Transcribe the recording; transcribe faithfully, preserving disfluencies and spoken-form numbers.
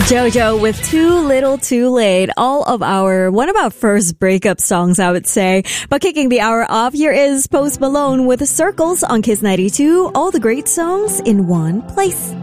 JoJo with Too Little Too Late. All of our, one of our first breakup songs, I would say. But kicking the hour off, here is Post Malone with Circles on Kiss ninety-two. All the great songs in one place.